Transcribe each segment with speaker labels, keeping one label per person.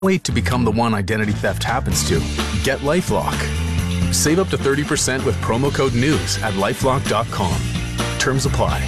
Speaker 1: Wait to become the one identity theft happens to. Get LifeLock. Save up to 30% with promo code NEWS at LifeLock.com. Terms apply.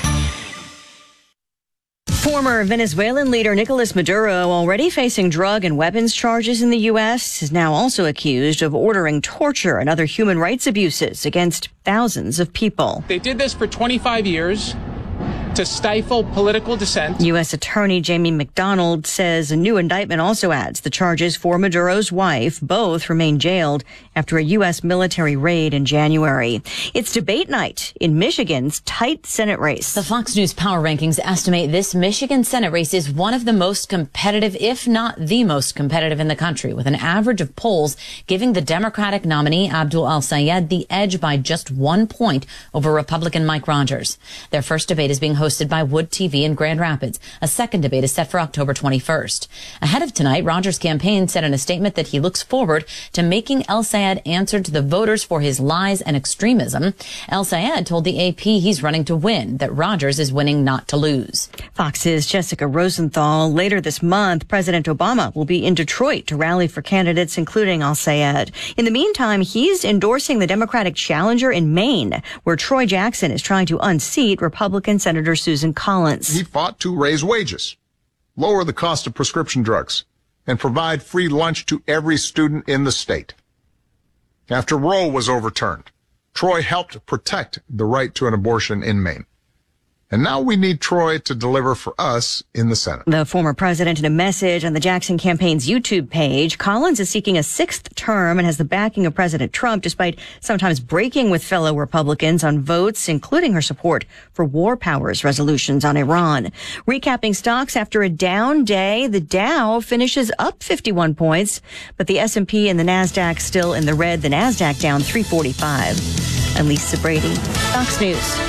Speaker 2: Former Venezuelan leader Nicolas Maduro, already facing drug and weapons charges in the U.S., is now also accused of ordering torture and other human rights abuses against thousands of people.
Speaker 3: They did this for 25 years to stifle political dissent.
Speaker 2: U.S. Attorney Jamie McDonald says a new indictment also adds the charges for Maduro's wife. Both remain jailed after a U.S. military raid in January. It's debate night in Michigan's tight Senate race.
Speaker 4: The Fox News Power Rankings estimate this Michigan Senate race is one of the most competitive, if not the most competitive in the country, with an average of polls giving the Democratic nominee Abdul El-Sayed the edge by just 1 point over Republican Mike Rogers. Their first debate is being hosted by Wood TV in Grand Rapids. A second debate is set for October 21st. Ahead of tonight, Rogers' campaign said in a statement that he looks forward to making El-Sayed answer to the voters for his lies and extremism. El-Sayed told the AP he's running to win, that Rogers is winning not to lose.
Speaker 2: Fox's Jessica Rosenthal. Later this month, President Obama will be in Detroit to rally for candidates, including El-Sayed. In the meantime, he's endorsing the Democratic challenger in Maine, where Troy Jackson is trying to unseat Republican Senator Susan Collins.
Speaker 5: He fought to raise wages, lower the cost of prescription drugs, and provide free lunch to every student in the state. After Roe was overturned, Troy helped protect the right to an abortion in Maine. And now we need Troy to deliver for us in the Senate.
Speaker 2: The former president, in a message on the Jackson campaign's YouTube page, Collins is seeking a 6th term and has the backing of President Trump, despite sometimes breaking with fellow Republicans on votes, including her support for war powers resolutions on Iran. Recapping stocks after a down day, the Dow finishes up 51 points, but the S&P and the NASDAQ still in the red. The NASDAQ down 345. I'm Lisa Brady, Fox News.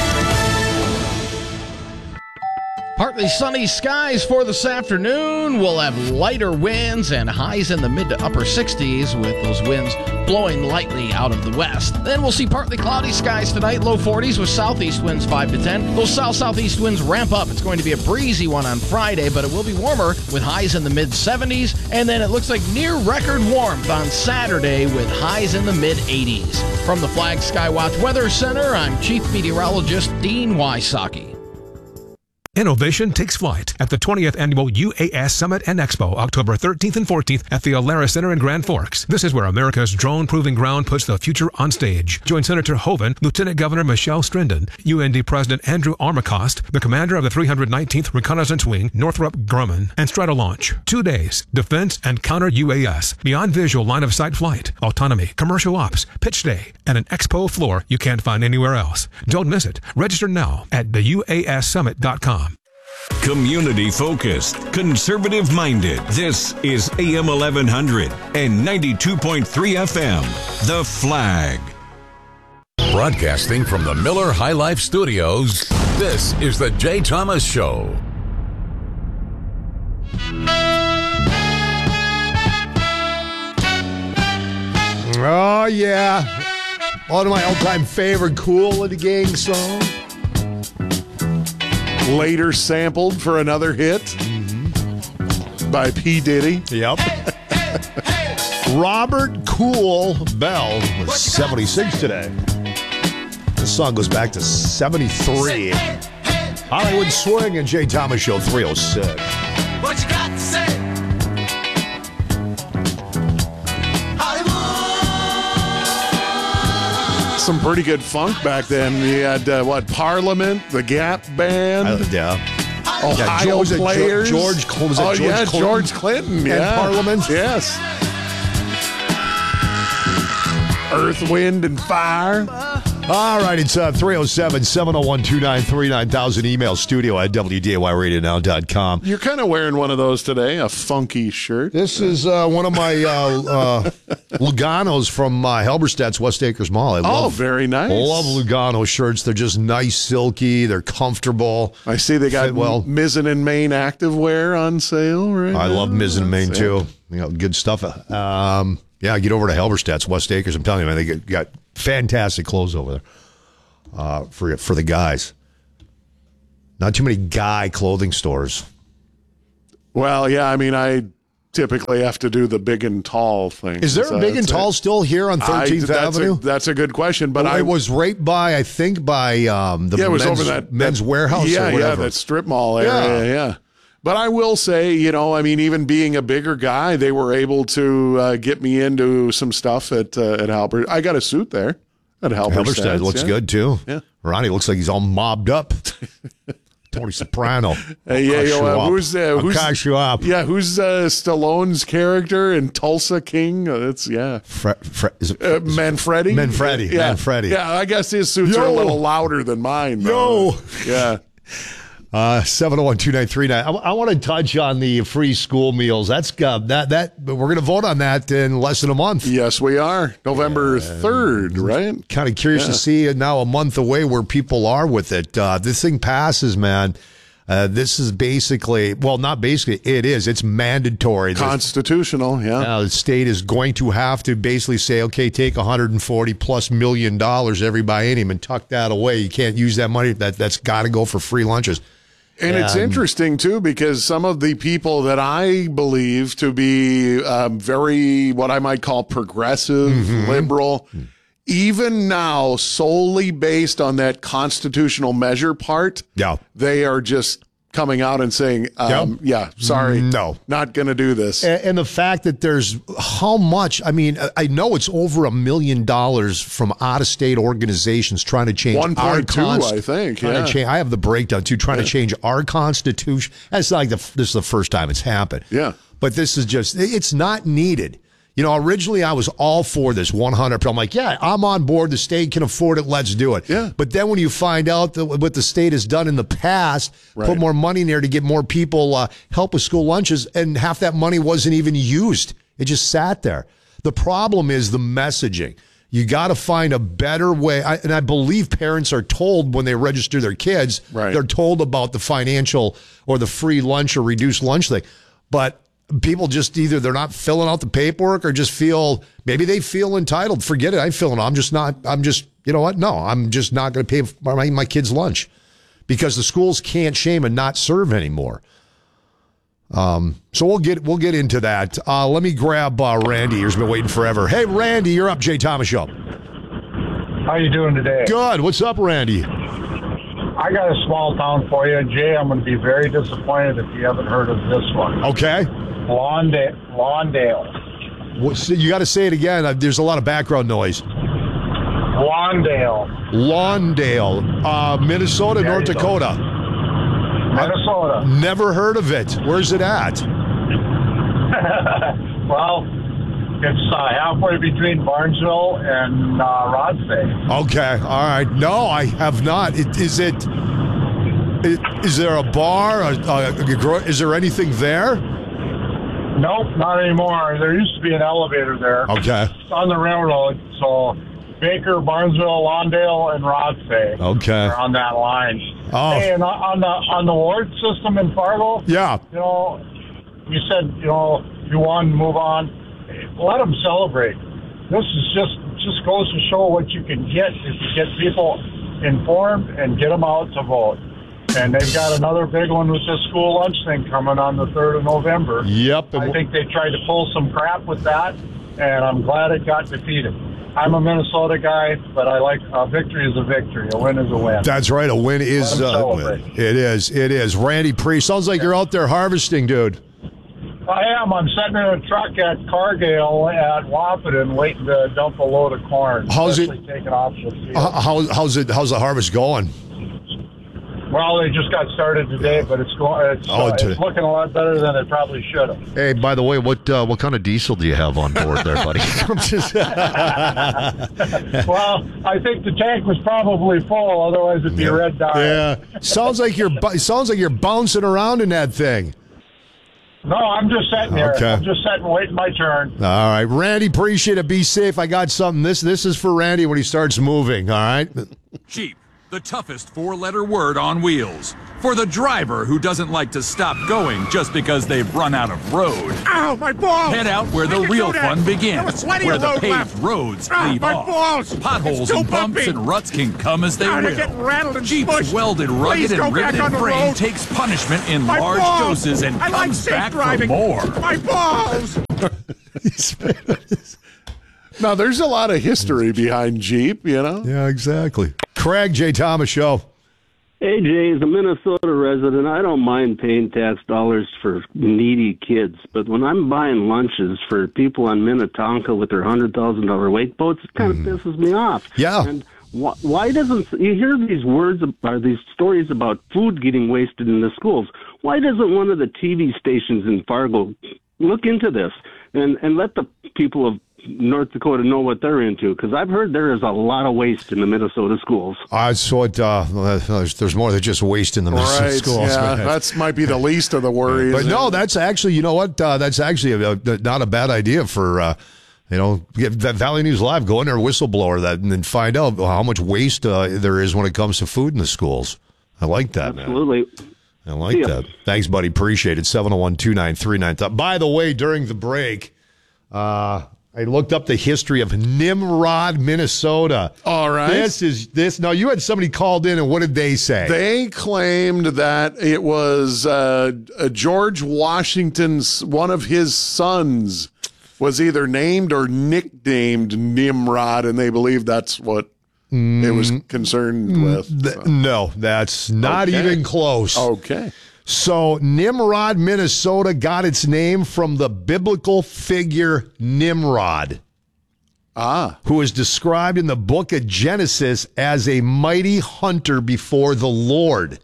Speaker 6: Partly sunny skies for this afternoon. We'll have lighter winds and highs in the mid to upper 60s with those winds blowing lightly out of the west. Then we'll see partly cloudy skies tonight, low 40s with southeast winds 5 to 10. Those south-southeast winds ramp up. It's going to be a breezy one on Friday, but it will be warmer with highs in the mid 70s. And then it looks like near record warmth on Saturday with highs in the mid 80s. From the Flag Skywatch Weather Center, I'm Chief Meteorologist Dean Wysocki.
Speaker 7: Innovation takes flight at the 20th Annual UAS Summit and Expo, October 13th and 14th at the Alara Center in Grand Forks. This is where America's drone proving ground puts the future on stage. Join Senator Hoeven, Lieutenant Governor Michelle Strindon, UND President Andrew Armacost, the commander of the 319th Reconnaissance Wing, Northrop Grumman, and Stratolaunch. 2 days, defense and counter UAS, beyond visual line of sight flight, autonomy, commercial ops, pitch day, and an expo floor you can't find anywhere else. Don't miss it. Register now at theuassummit.com.
Speaker 8: Community focused, conservative minded. This is AM 1100 and 92.3 FM. The Flag.
Speaker 9: Broadcasting from the Miller High Life Studios, this is the Jay Thomas Show.
Speaker 10: Oh, yeah. One of my all-time favorite Kool and the Gang songs.
Speaker 11: Later sampled for another hit by P. Diddy.
Speaker 10: Yep. Robert Kool Bell was 76 today. This song goes back to 73. Hollywood Swing and Jay Thomas Show 306.
Speaker 12: What you got to say?
Speaker 11: Some pretty good funk back then. You had, Parliament, the Gap Band.
Speaker 10: Yeah.
Speaker 11: Ohio Players.
Speaker 10: George Clinton.
Speaker 11: George Clinton.
Speaker 10: And
Speaker 11: Yeah.
Speaker 10: Parliament.
Speaker 11: Yes. Earth, Wind, and Fire.
Speaker 10: All right, it's 307-701-2939. Email studio at WDAYRadioNow.com.
Speaker 11: You're kind of wearing one of those today, a funky shirt.
Speaker 10: This is one of my Luganos from Halberstadt's West Acres Mall.
Speaker 11: Very nice.
Speaker 10: Love Lugano shirts. They're just nice, silky. They're comfortable.
Speaker 11: I see they got Mizzen and Main activewear on sale right
Speaker 10: I
Speaker 11: now.
Speaker 10: love Mizzen and Main, too. Good stuff. Yeah, get over to Halberstadt's West Acres. I'm telling you, man, they got fantastic clothes over there for the guys. Not too many guy clothing stores.
Speaker 11: Well, yeah, I mean, I typically have to do the big and tall thing.
Speaker 10: Is there a big and tall still here on 13th Avenue?
Speaker 11: That's a good question. But
Speaker 10: it was right by, I think, by the
Speaker 11: it was over that
Speaker 10: men's warehouse.
Speaker 11: Yeah,
Speaker 10: or whatever.
Speaker 11: that strip mall area. Yeah. But I will say, even being a bigger guy, they were able to get me into some stuff at Halbert. I got a suit there at Halberstad.
Speaker 10: Looks good, too.
Speaker 11: Yeah.
Speaker 10: Ronnie looks like he's all mobbed up. Tony Soprano.
Speaker 11: Who's
Speaker 10: catch you up.
Speaker 11: Yeah, who's Stallone's character in Tulsa King? Is it Manfredi?
Speaker 10: Manfredi.
Speaker 11: Yeah.
Speaker 10: Manfredi.
Speaker 11: Yeah, I guess his suits are a little louder than mine. Though. Yeah.
Speaker 10: 701-2939. I want to touch on the free school meals. That's that we're going to vote on that in less than a month.
Speaker 11: Yes, we are. November 3rd, right?
Speaker 10: Kind of curious to see now a month away where people are with it. This thing passes, man. This is basically, well, not basically, it is. It's mandatory.
Speaker 11: Constitutional, yeah.
Speaker 10: The state is going to have to basically say, okay, take $140+ million every biennium and tuck that away. You can't use that money. That's got to go for free lunches.
Speaker 11: And it's interesting, too, because some of the people that I believe to be very, what I might call progressive, liberal, even now, solely based on that constitutional measure part, they are just coming out and saying, sorry, no, not going to do this.
Speaker 10: And the fact that there's how much, I mean, I know it's over $1 million from out-of-state organizations trying to change
Speaker 11: 1.2, I think.
Speaker 10: I have the breakdown, too, trying to change our Constitution. It's not like this is the first time it's happened.
Speaker 11: Yeah.
Speaker 10: But this is just, it's not needed. Originally I was all for this 100%. I'm like, yeah, I'm on board. The state can afford it. Let's do it.
Speaker 11: Yeah.
Speaker 10: But then when you find out that what the state has done in the past, put more money in there to get more people help with school lunches, and half that money wasn't even used. It just sat there. The problem is the messaging. You got to find a better way. And I believe parents are told when they register their kids, they're told about the financial or the free lunch or reduced lunch thing. But people just either they're not filling out the paperwork or just maybe they feel entitled. Forget it. I'm filling out. You know what? No, I'm just not going to pay for my kid's lunch because the schools can't shame and not serve anymore. So we'll get into that. Let me grab Randy. He's been waiting forever. Hey, Randy, you're up. Jay Thomas Show.
Speaker 13: How you doing today?
Speaker 10: Good. What's up, Randy?
Speaker 13: I got a small town for you, Jay. I'm going to be very disappointed if you haven't heard of this one.
Speaker 10: Okay.
Speaker 13: Lawndale.
Speaker 10: You got to say it again. There's a lot of background noise.
Speaker 13: Lawndale.
Speaker 10: Minnesota, North Dakota.
Speaker 13: Minnesota.
Speaker 10: Never heard of it. Where's it at?
Speaker 13: Well, it's halfway between Barnesville and Rothsay.
Speaker 10: Okay. All right. No, I have not. Is there a bar? Is there anything there?
Speaker 13: Nope, not anymore. There used to be an elevator there.
Speaker 10: Okay.
Speaker 13: It's on the railroad, so Baker, Barnesville, Lawndale, and Rothsay are on that line.
Speaker 10: Oh.
Speaker 13: Hey, and on the ward system in Fargo,
Speaker 10: you
Speaker 13: you said, you want to move on. Let them celebrate. This is just goes to show what you can get if you get people informed and get them out to vote. And they've got another big one with this school lunch thing coming on the 3rd of November.
Speaker 10: Yep.
Speaker 13: I think they tried to pull some crap with that, and I'm glad it got defeated. I'm a Minnesota guy, but I like a victory is a victory. A win is a win.
Speaker 10: That's right. A win is a win. It is. Randy Priest, sounds like you're out there harvesting, dude.
Speaker 13: I am. I'm sitting in a truck at Cargill at Wahpeton waiting to dump a load of corn.
Speaker 10: How's it?
Speaker 13: Taking off the field.
Speaker 10: How's the harvest going?
Speaker 13: Well, they just got started today, but it's looking a lot better than it probably should have.
Speaker 10: Hey, by the way, what kind of diesel do you have on board there, buddy?
Speaker 13: Well, I think the tank was probably full, otherwise it'd be red dye.
Speaker 10: Yeah, sounds like you're bouncing around in that thing.
Speaker 13: No, I'm just sitting here.
Speaker 10: Okay.
Speaker 13: I'm just sitting waiting my turn.
Speaker 10: All right, Randy, appreciate it. Be safe. I got something. This is for Randy when he starts moving. All right.
Speaker 14: Cheap, the toughest four-letter word on wheels. For the driver who doesn't like to stop going just because they've run out of road.
Speaker 12: Ow, my balls!
Speaker 14: Head out where the real fun begins, where the paved roads leave
Speaker 12: my
Speaker 14: off.
Speaker 12: balls!
Speaker 14: Potholes and bumps and ruts can come as they
Speaker 12: They're
Speaker 14: will.
Speaker 12: getting rattled and
Speaker 14: Jeep's
Speaker 12: smushed.
Speaker 14: welded, rugged,
Speaker 12: Please go
Speaker 14: and
Speaker 12: back on
Speaker 14: riveted
Speaker 12: the
Speaker 14: frame
Speaker 12: road.
Speaker 14: takes punishment in
Speaker 12: My
Speaker 14: large
Speaker 12: balls!
Speaker 14: doses and
Speaker 12: I like
Speaker 14: comes
Speaker 12: safe
Speaker 14: back
Speaker 12: driving.
Speaker 14: for more.
Speaker 12: My balls!
Speaker 11: Now, there's a lot of history behind Jeep, you know?
Speaker 10: Yeah, exactly. Craig, Jay Thomas Show.
Speaker 15: Hey, Jay, as a Minnesota resident, I don't mind paying tax dollars for needy kids, but when I'm buying lunches for people on Minnetonka with their $100,000 wake boats, it kind of pisses me off.
Speaker 10: Yeah.
Speaker 15: And why doesn't you hear these words or these stories about food getting wasted in the schools? Why doesn't one of the TV stations in Fargo look into this and let the people of North Dakota know what they're into? Because I've heard there is a lot of waste in the Minnesota schools.
Speaker 10: There's more than just waste in the Minnesota schools.
Speaker 11: Yeah, that might be the least of the worries.
Speaker 10: But no, that's actually, you know what? That's actually not a bad idea for, get that Valley News Live, go in there, whistleblower that, and then find out how much waste there is when it comes to food in the schools. I like that,
Speaker 15: Absolutely.
Speaker 10: man. I like that. Thanks, buddy. Appreciate it. 701-293-9000. By the way, during the break, I looked up the history of Nimrod, Minnesota.
Speaker 11: All right.
Speaker 10: Now, you had somebody called in, and what did they say?
Speaker 11: They claimed that it was George Washington's, one of his sons was either named or nicknamed Nimrod, and they believe that's what it was concerned with.
Speaker 10: No, that's not even close.
Speaker 11: Okay.
Speaker 10: So Nimrod, Minnesota got its name from the biblical figure Nimrod, who is described in the book of Genesis as a mighty hunter before the Lord.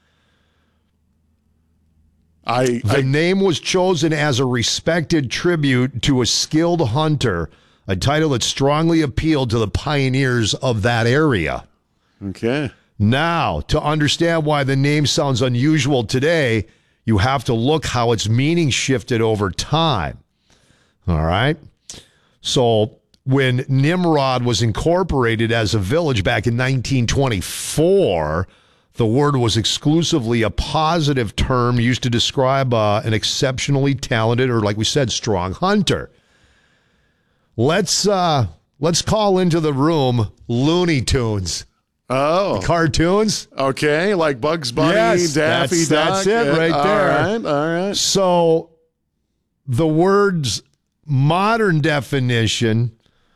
Speaker 10: The name was chosen as a respected tribute to a skilled hunter, a title that strongly appealed to the pioneers of that area.
Speaker 11: Okay.
Speaker 10: Now, to understand why the name sounds unusual today, you have to look how its meaning shifted over time. All right? So, when Nimrod was incorporated as a village back in 1924, the word was exclusively a positive term used to describe an exceptionally talented, or like we said, strong hunter. Let's call into the room Looney Tunes.
Speaker 11: Oh.
Speaker 10: The cartoons?
Speaker 11: Okay, like Bugs Bunny,
Speaker 10: yes,
Speaker 11: Daffy Duck.
Speaker 10: That's it right there.
Speaker 11: All right.
Speaker 10: So the word's modern definition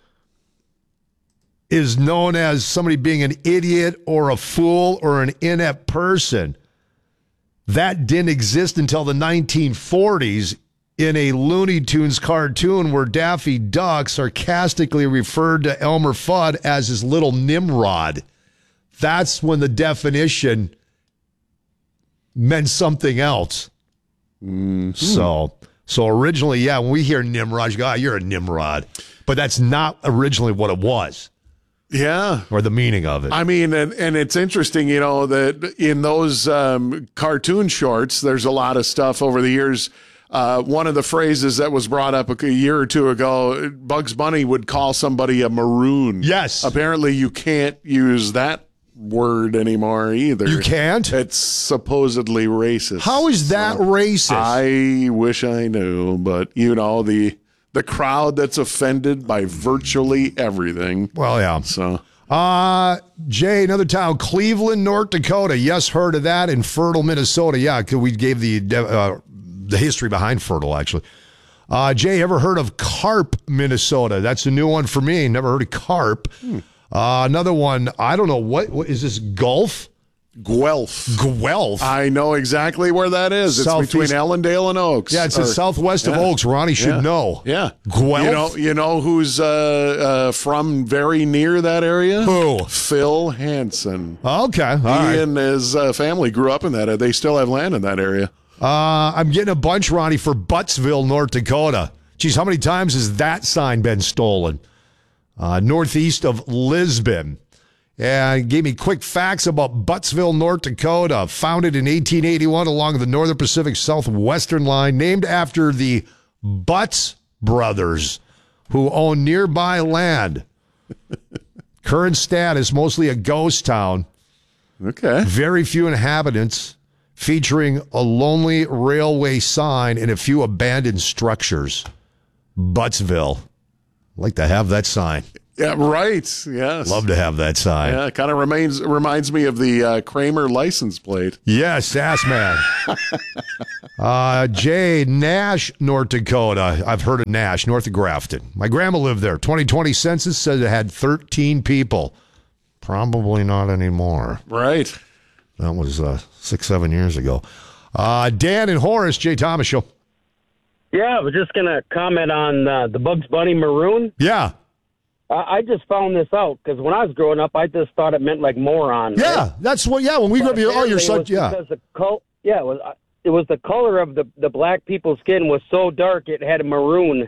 Speaker 10: is known as somebody being an idiot or a fool or an inept person. That didn't exist until the 1940s in a Looney Tunes cartoon where Daffy Duck sarcastically referred to Elmer Fudd as his little Nimrod. That's when the definition meant something else.
Speaker 11: Mm-hmm.
Speaker 10: So originally, when we hear Nimrod, you go, you're a Nimrod. But that's not originally what it was.
Speaker 11: Yeah.
Speaker 10: Or the meaning of it.
Speaker 11: I mean, and it's interesting, that in those cartoon shorts, there's a lot of stuff over the years. One of the phrases that was brought up a year or two ago, Bugs Bunny would call somebody a maroon.
Speaker 10: Yes.
Speaker 11: Apparently you can't use that word anymore either.
Speaker 10: You can't?
Speaker 11: It's supposedly racist.
Speaker 10: How is that racist?
Speaker 11: I wish I knew, but the crowd that's offended by virtually everything.
Speaker 10: Well, yeah.
Speaker 11: So,
Speaker 10: Jay, another town, Cleveland, North Dakota. Yes, heard of that. In Fertile, Minnesota. Yeah, we gave the history behind Fertile, actually. Jay, ever heard of Carp, Minnesota? That's a new one for me. Never heard of Carp. Another one, I don't know, what is this, Guelph?
Speaker 11: Guelph. I know exactly where that is. It's between Ellendale and Oaks.
Speaker 10: Yeah, it's southwest of Oaks. Ronnie should know.
Speaker 11: Yeah.
Speaker 10: Guelph?
Speaker 11: You know who's from very near that area?
Speaker 10: Who?
Speaker 11: Phil Hansen.
Speaker 10: Okay.
Speaker 11: He and his family grew up in that. They still have land in that area.
Speaker 10: I'm getting a bunch, Ronnie, for Buttsville, North Dakota. Geez, how many times has that sign been stolen? Northeast of Lisbon. And gave me quick facts about Buttsville, North Dakota. Founded in 1881 along the Northern Pacific Southwestern line, named after the Butts brothers, who own nearby land. Current status, mostly a ghost town.
Speaker 11: Okay.
Speaker 10: Very few inhabitants, featuring a lonely railway sign and a few abandoned structures. Buttsville. I'd like to have that sign.
Speaker 11: Yeah, right. Yes.
Speaker 10: Love to have that sign.
Speaker 11: Yeah, it kind of reminds me of the Kramer license plate.
Speaker 10: Yes, ass man. Jay, Nash, North Dakota. I've heard of Nash, north of Grafton. My grandma lived there. 2020 census said it had 13 people. Probably not anymore.
Speaker 11: Right.
Speaker 10: That was 6-7 years ago. Dan and Horace, Jay Thomas Show.
Speaker 16: Yeah, I was just going to comment on the Bugs Bunny maroon.
Speaker 10: Yeah.
Speaker 16: I just found this out because when I was growing up, I just thought it meant like moron.
Speaker 10: Yeah,
Speaker 16: right?
Speaker 10: that's what. Yeah, when we grew up, you're such. Yeah,
Speaker 16: it was the color of the black people's skin was so dark it had a maroon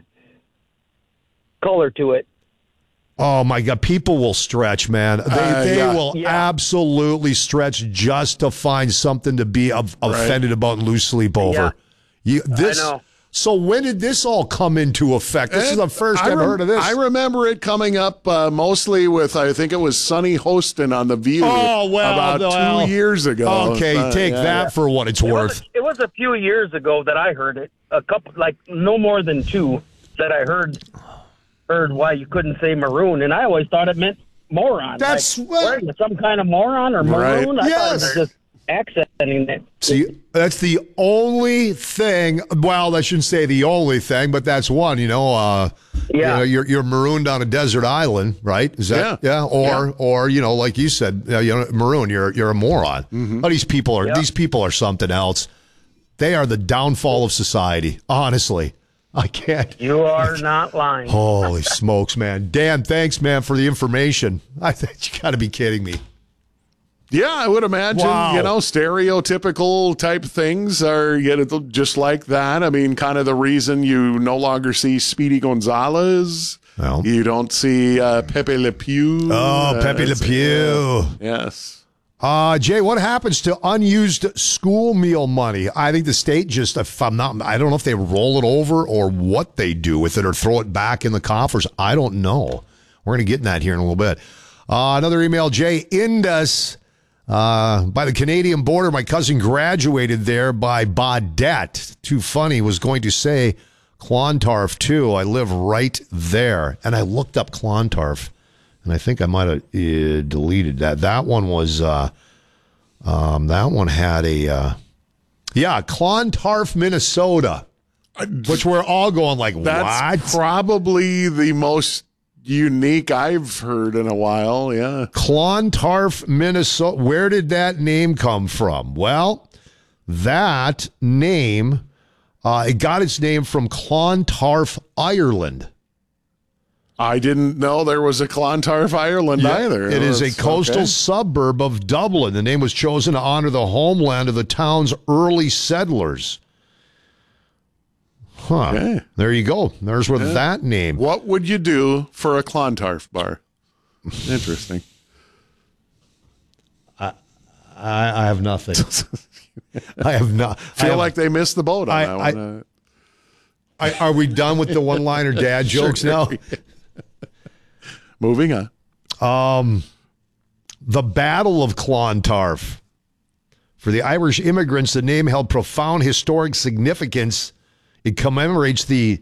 Speaker 16: color to it.
Speaker 10: Oh my God, people will stretch, man. They will absolutely stretch just to find something to be offended about and lose sleep over.
Speaker 16: I know.
Speaker 10: So when did this all come into effect? This is the first I've heard of this.
Speaker 11: I remember it coming up mostly with, I think it was Sonny Hostin on The View about 2 years ago.
Speaker 10: Okay, take that for what it's worth.
Speaker 16: It was a few years ago that I heard it. A couple, like no more than two, that I heard why you couldn't say maroon, and I always thought it meant moron.
Speaker 10: That's
Speaker 16: some kind of moron or maroon.
Speaker 10: Right.
Speaker 16: I thought it was just accenting it.
Speaker 10: See, that's the only thing. Well, I shouldn't say the only thing, but that's one. You know, you're marooned on a desert island, right? Is that Or you know, like you said, maroon. You're a moron.
Speaker 11: Mm-hmm.
Speaker 10: Oh, these people are something else. They are the downfall of society. Honestly, I can't.
Speaker 16: You are not lying.
Speaker 10: Holy smokes, man! Dan, thanks, man, for the information. I think you got to be kidding me.
Speaker 11: Yeah, I would imagine,
Speaker 10: Wow.
Speaker 11: Stereotypical type things are just like that. I mean, kind of the reason you no longer see Speedy Gonzalez.
Speaker 10: Well.
Speaker 11: You don't see Pepe Le Pew.
Speaker 10: Oh, Pepe Le Pew.
Speaker 11: Yes.
Speaker 10: Jay, what happens to unused school meal money? I think the state just, I don't know if they roll it over or what they do with it or throw it back in the coffers. I don't know. We're going to get in that here in a little bit. Another email, Jay, Indus. By the Canadian border, my cousin graduated there by Baudette. Too funny, was going to say Clontarf, too. I live right there. And I looked up Clontarf, and I think I might have deleted that. That one was, that one had Clontarf, Minnesota, which we're all going like,
Speaker 11: That's
Speaker 10: what?
Speaker 11: probably the most unique I've heard in a while, yeah.
Speaker 10: Clontarf, Minnesota. Where did that name come from? Well, that name, it got its name from Clontarf, Ireland.
Speaker 11: I didn't know there was a Clontarf, Ireland either.
Speaker 10: It is a coastal suburb of Dublin. The name was chosen to honor the homeland of the town's early settlers. Huh.
Speaker 11: Okay.
Speaker 10: There you go. There's where that name.
Speaker 11: What would you do for a Clontarf bar? Interesting.
Speaker 10: I have nothing. I have not.
Speaker 11: Feel like they missed the boat on that one.
Speaker 10: Are we done with the one-liner dad jokes now?
Speaker 11: Moving on.
Speaker 10: The Battle of Clontarf. For the Irish immigrants, the name held profound historic significance. It commemorates the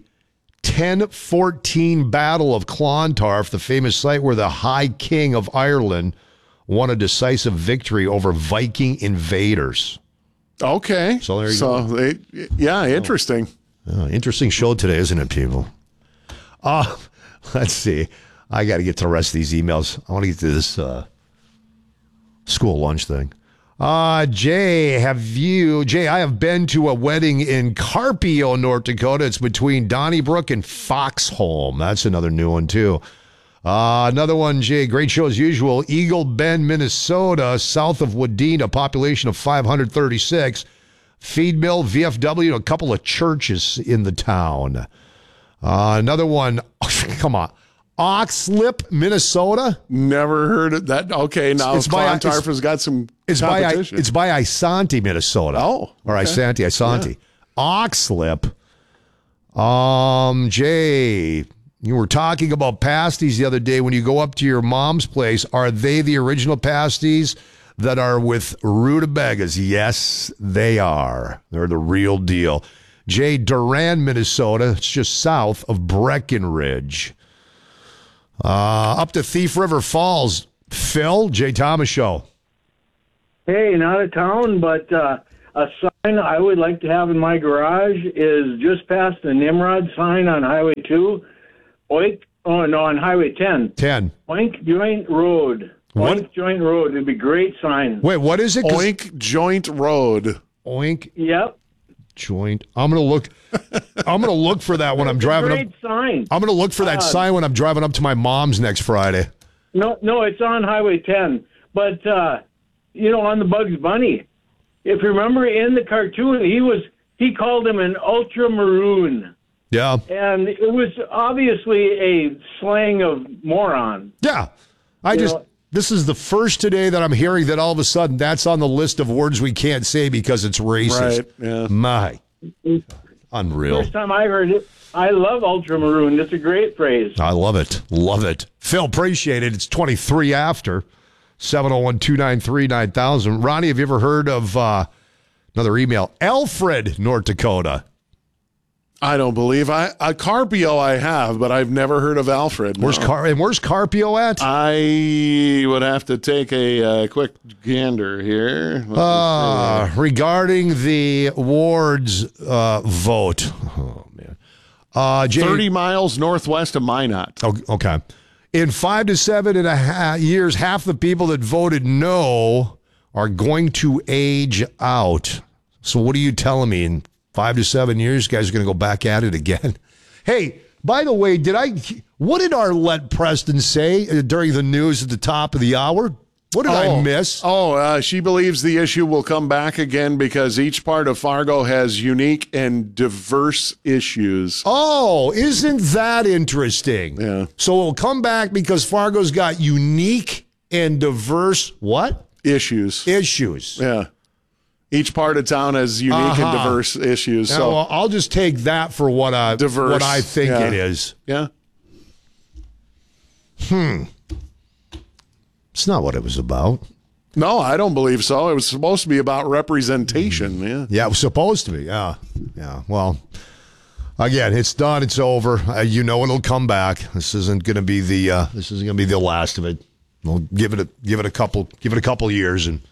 Speaker 10: 1014 Battle of Clontarf, the famous site where the High King of Ireland won a decisive victory over Viking invaders.
Speaker 11: Okay.
Speaker 10: So there you go.
Speaker 11: Interesting.
Speaker 10: Interesting show today, isn't it, people? Let's see. I got to get to the rest of these emails. I want to get to this school lunch thing. Jay, I have been to a wedding in Carpio, North Dakota. It's between Donnybrook and Foxholm. That's another new one, too. Another one, Jay, great show as usual. Eagle Bend, Minnesota, south of Wadena, population of 536. Feed mill, VFW, and a couple of churches in the town. Another one, come on. Oxlip, Minnesota.
Speaker 11: Never heard of that. Okay, now Clontarf has got some competition.
Speaker 10: It's by Isanti, Minnesota.
Speaker 11: Oh. Okay.
Speaker 10: Or Isanti. Yeah. Oxlip. Jay, you were talking about pasties the other day. When you go up to your mom's place, are they the original pasties that are with rutabagas. Yes, they are. They're the real deal. Jay, Durand, Minnesota. It's just south of Breckenridge. Up to Thief River Falls. Phil, Jay Thomas Show.
Speaker 17: Hey, not a town, but a sign I would like to have in my garage is just past the Nimrod sign on Highway 2. On Highway 10.
Speaker 10: 10.
Speaker 17: Oink Joint Road.
Speaker 10: What?
Speaker 17: Oink Joint Road. It'd be a great sign.
Speaker 10: Wait, what is it?
Speaker 11: Oink Joint Road.
Speaker 10: Oink.
Speaker 17: Yep.
Speaker 10: Joint. I'm gonna look for that when I'm driving up.
Speaker 17: Great sign.
Speaker 10: I'm gonna look for that sign when I'm driving up to my mom's next Friday.
Speaker 17: No, it's on Highway 10. But on the Bugs Bunny, if you remember in the cartoon, he called him an ultramaroon.
Speaker 10: Yeah.
Speaker 17: And it was obviously a slang of moron.
Speaker 10: Yeah. This is the first today that I'm hearing that all of a sudden that's on the list of words we can't say because it's racist.
Speaker 11: Right, yeah.
Speaker 10: My. Unreal.
Speaker 17: First time I heard it. I love ultramaroon. It's a great phrase.
Speaker 10: I love it. Love it. Phil, appreciate it. It's 23 after. 701-293-9000. Ronnie, have you ever heard of another email? Alfred, North Dakota.
Speaker 11: I don't believe Carpio I have, but I've never heard of Alfred. No.
Speaker 10: Where's Carpio at?
Speaker 11: I would have to take a quick gander here.
Speaker 10: Regarding the Ward's vote. Oh, man.
Speaker 11: 30 miles northwest of Minot.
Speaker 10: Oh, okay. In 5 to 7.5 years, half the people that voted no are going to age out. So what are you telling me? In 5 to 7 years, guys are going to go back at it again? Hey, by the way, what did Arlette Preston say during the news at the top of the hour? What did I miss?
Speaker 11: She believes the issue will come back again because each part of Fargo has unique and diverse issues.
Speaker 10: Oh, isn't that interesting?
Speaker 11: Yeah.
Speaker 10: So it'll come back because Fargo's got unique and diverse what?
Speaker 11: Issues. Yeah. Each part of town has unique and diverse issues.
Speaker 10: Now,
Speaker 11: So
Speaker 10: well, I'll just take that for what I think it is.
Speaker 11: Yeah.
Speaker 10: It's not what it was about.
Speaker 11: No, I don't believe so. It was supposed to be about representation. Yeah.
Speaker 10: Yeah, it was supposed to be. Yeah. Well, again, it's done. It's over. It'll come back. This isn't going to be the last of it. We'll give it a couple years and.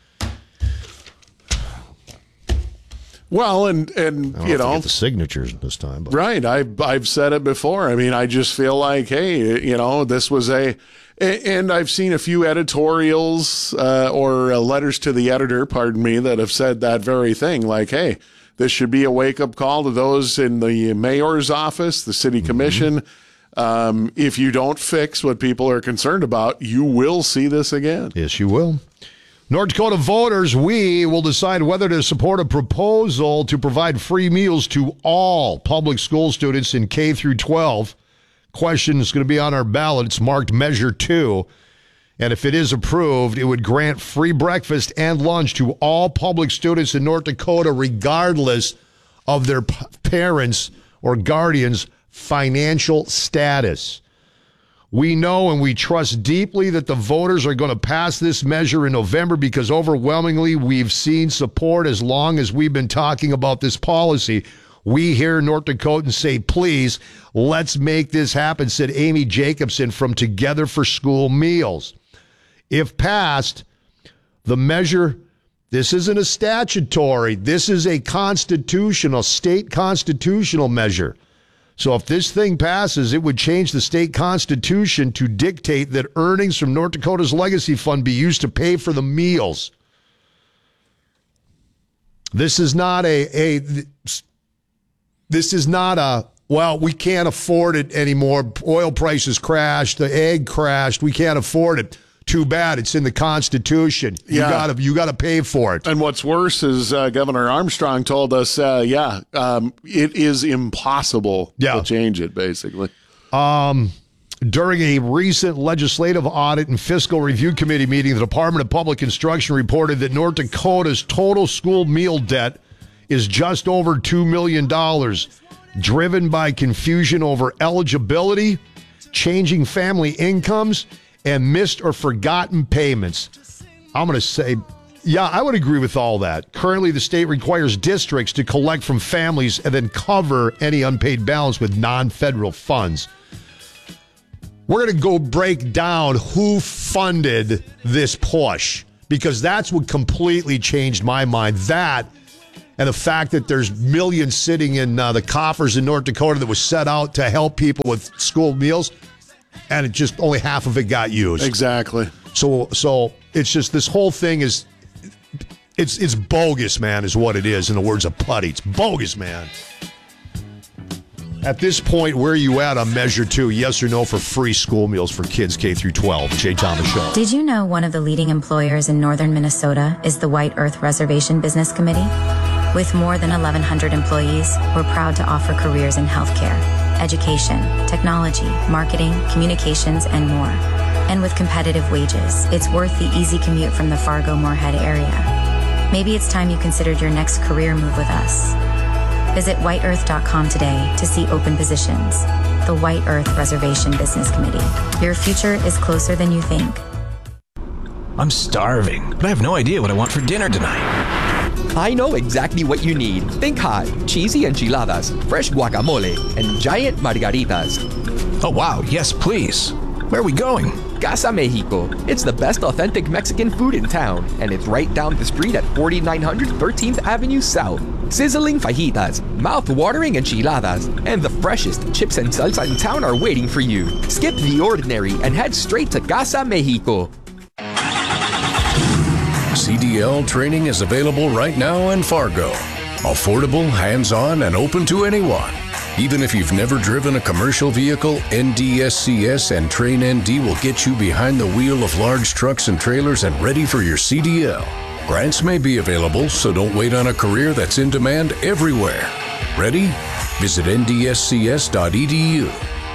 Speaker 11: Well, and
Speaker 10: get the signatures this time. But.
Speaker 11: Right. I've said it before. I mean, I just feel like, hey, this was and I've seen a few editorials or letters to the editor, pardon me, that have said that very thing. Like, hey, this should be a wake-up call to those in the mayor's office, the city commission. If you don't fix what people are concerned about, you will see this again.
Speaker 10: Yes, you will. North Dakota voters, we will decide whether to support a proposal to provide free meals to all public school students in K through 12. Question is going to be on our ballot. It's marked Measure 2. And if it is approved, it would grant free breakfast and lunch to all public students in North Dakota, regardless of their parents' or guardians' financial status. We know and we trust deeply that the voters are going to pass this measure in November because overwhelmingly we've seen support as long as we've been talking about this policy. We here in North Dakotans say, please, let's make this happen, said Amy Jacobson from Together for School Meals. If passed, the measure, this isn't a statutory, this is a constitutional, state constitutional measure. So if this thing passes, it would change the state constitution to dictate that earnings from North Dakota's legacy fund be used to pay for the meals. This is not well, we can't afford it anymore. Oil prices crashed, the egg crashed, we can't afford it. Too bad, it's in the Constitution. You gotta pay for it.
Speaker 11: And what's worse is Governor Armstrong told us, it is impossible to change it, basically.
Speaker 10: During a recent legislative audit and fiscal review committee meeting, the Department of Public Instruction reported that North Dakota's total school meal debt is just over $2 million, driven by confusion over eligibility, changing family incomes, and missed or forgotten payments. I'm going to say, yeah, I would agree with all that. Currently, the state requires districts to collect from families and then cover any unpaid balance with non-federal funds. We're going to go break down who funded this push, because that's what completely changed my mind. That and the fact that there's millions sitting in the coffers in North Dakota that was set out to help people with school meals, and it just only half of it got used.
Speaker 11: Exactly.
Speaker 10: So it's just this whole thing is it's bogus, man, is what it is. In the words of Putty, it's bogus, man. At this point, where are you at on Measure 2? Yes or no for free school meals for kids K through 12? Jay Thomas Show.
Speaker 18: Did you know one of the leading employers in northern Minnesota is the White Earth Reservation Business Committee? With more than 1,100 employees, we're proud to offer careers in healthcare, education, technology, marketing, communications, and more. And with competitive wages, it's worth the easy commute from the Fargo-Moorhead area. Maybe it's time you considered your next career move with us. Visit whiteearth.com today to see open positions. The White Earth Reservation Business Committee. Your future is closer than you think.
Speaker 19: I'm starving, but I have no idea what I want for dinner tonight.
Speaker 20: I know exactly what you need. Think hot, cheesy enchiladas, fresh guacamole, and giant margaritas.
Speaker 19: Oh wow, yes please. Where are we going?
Speaker 20: Casa Mexico. It's the best authentic Mexican food in town, and it's right down the street at 4900 13th Avenue South. Sizzling fajitas, mouth-watering enchiladas, and the freshest chips and salsa in town are waiting for you. Skip the ordinary and head straight to Casa Mexico.
Speaker 9: CDL training is available right now in Fargo. Affordable, hands-on, and open to anyone. Even if you've never driven a commercial vehicle, NDSCS and Train ND will get you behind the wheel of large trucks and trailers and ready for your CDL. Grants may be available, so don't wait on a career that's in demand everywhere. Ready? Visit ndscs.edu.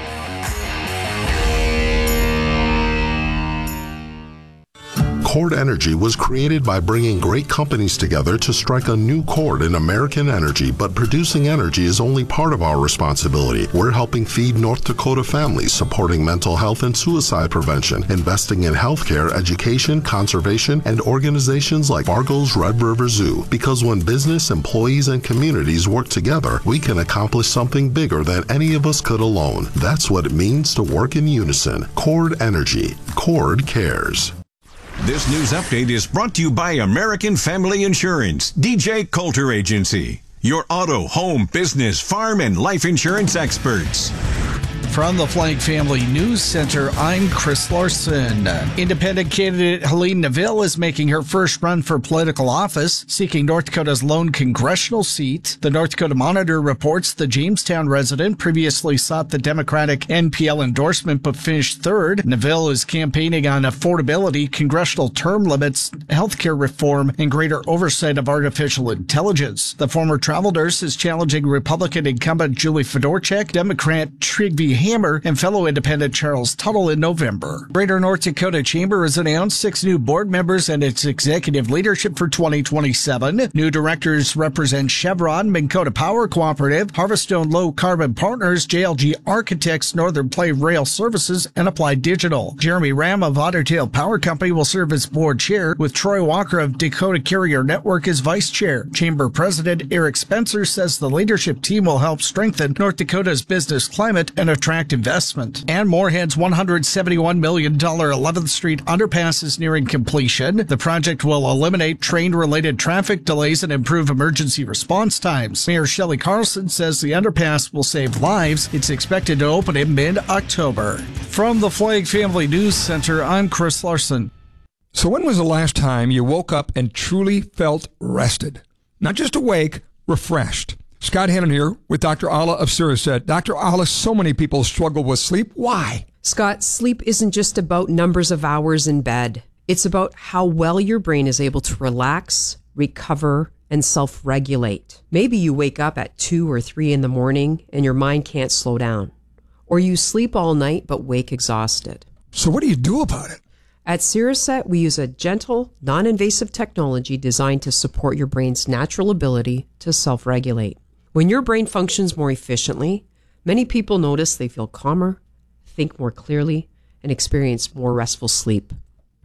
Speaker 21: Chord Energy was created by bringing great companies together to strike a new chord in American energy, but producing energy is only part of our responsibility. We're helping feed North Dakota families, supporting mental health and suicide prevention, investing in healthcare, education, conservation, and organizations like Fargo's Red River Zoo. Because when business, employees, and communities work together, we can accomplish something bigger than any of us could alone. That's what it means to work in unison. Chord Energy. Chord cares.
Speaker 8: This news update is brought to you by American Family Insurance, DJ Coulter Agency, your auto, home, business, farm, and life insurance experts.
Speaker 22: From the Flag Family News Center, I'm Chris Larson. Independent candidate Helene Neville is making her first run for political office, seeking North Dakota's lone congressional seat. The North Dakota Monitor reports the Jamestown resident previously sought the Democratic NPL endorsement but finished third. Neville is campaigning on affordability, congressional term limits, healthcare reform, and greater oversight of artificial intelligence. The former travel nurse is challenging Republican incumbent Julie Fedorchak, Democrat Trygve Hammer, and fellow independent Charles Tuttle in November. Greater North Dakota Chamber has announced 6 new board members and its executive leadership for 2027. New directors represent Chevron, Minn Kota Power Cooperative, Harvestone Low Carbon Partners, JLG Architects, Northern Play Rail Services, and Applied Digital. Jeremy Ram of Otter Tail Power Company will serve as board chair, with Troy Walker of Dakota Carrier Network as vice chair. Chamber President Eric Spencer says the leadership team will help strengthen North Dakota's business climate and attract investment. And Moorhead's $171 million 11th Street underpass is nearing completion. The project will eliminate train-related traffic delays and improve emergency response times. Mayor Shelley Carlson says the underpass will save lives. It's expected to open in mid-October. From the Flag Family News Center, I'm Chris Larson.
Speaker 23: So when was the last time you woke up and truly felt rested? Not just awake, refreshed. Scott Hannon here with Dr. Alla of Siriset. Dr. Alla, so many people struggle with sleep. Why?
Speaker 24: Scott, sleep isn't just about numbers of hours in bed. It's about how well your brain is able to relax, recover, and self-regulate. Maybe you wake up at 2 or 3 in the morning and your mind can't slow down. Or you sleep all night but wake exhausted.
Speaker 23: So what do you do about it?
Speaker 24: At Siriset, we use a gentle, non-invasive technology designed to support your brain's natural ability to self-regulate. When your brain functions more efficiently, many people notice they feel calmer, think more clearly, and experience more restful sleep.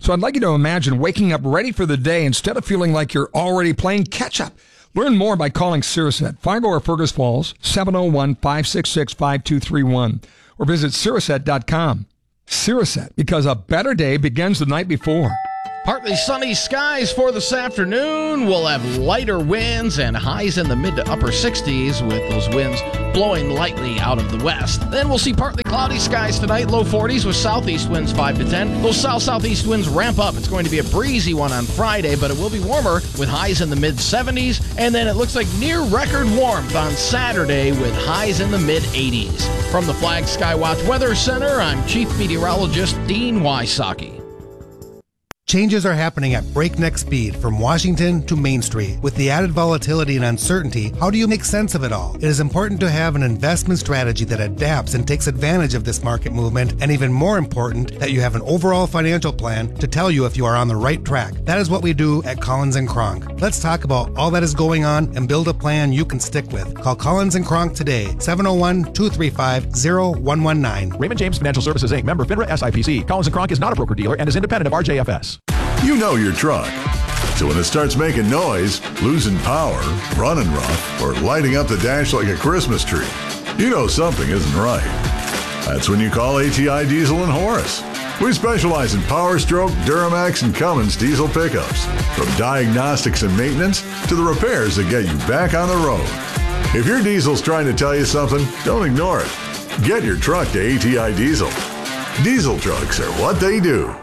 Speaker 23: So I'd like you to imagine waking up ready for the day instead of feeling like you're already playing catch-up. Learn more by calling Siriset, Fargo or Fergus Falls, 701-566-5231, or visit Siriset.com. Siriset, because a better day begins the night before.
Speaker 6: Partly sunny skies for this afternoon. We'll have lighter winds and highs in the mid to upper 60s with those winds blowing lightly out of the west. Then we'll see partly cloudy skies tonight, low 40s with southeast winds 5 to 10. Those south-southeast winds ramp up. It's going to be a breezy one on Friday, but it will be warmer with highs in the mid 70s. And then it looks like near record warmth on Saturday with highs in the mid 80s. From the Flag Skywatch Weather Center, I'm Chief Meteorologist Dean Wysocki.
Speaker 1: Changes are happening at breakneck speed from Washington to Main Street. With the added volatility and uncertainty, how do you make sense of it all? It is important to have an investment strategy that adapts and takes advantage of this market movement, and even more important, that you have an overall financial plan to tell you if you are on the right track. That is what we do at Collins & Kronk. Let's talk about all that is going on and build a plan you can stick with. Call Collins & Kronk today, 701-235-0119.
Speaker 3: Raymond James Financial Services, Inc., member FINRA SIPC. Collins & Kronk is not a broker-dealer and is independent of RJFS.
Speaker 4: You know your truck. So when it starts making noise, losing power, running rough, or lighting up the dash like a Christmas tree, you know something isn't right. That's when you call ATI Diesel and Horace. We specialize in Power Stroke, Duramax, and Cummins diesel pickups. From diagnostics and maintenance to the repairs that get you back on the road. If your diesel's trying to tell you something, don't ignore it. Get your truck to ATI Diesel. Diesel trucks are what they do.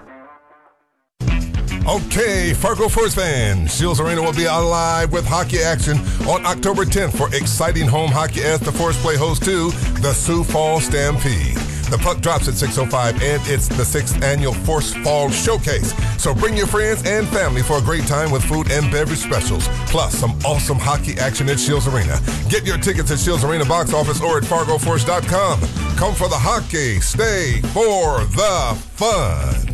Speaker 5: Okay, Fargo Force fans, Shields Arena will be alive with hockey action on October 10th for exciting home hockey as the Force play host to the Sioux Falls Stampede. The puck drops at 6:05, and it's the 6th annual Force Fall Showcase. So bring your friends and family for a great time with food and beverage specials, plus some awesome hockey action at Shields Arena. Get your tickets at Shields Arena box office or at FargoForce.com. Come for the hockey, stay for the fun.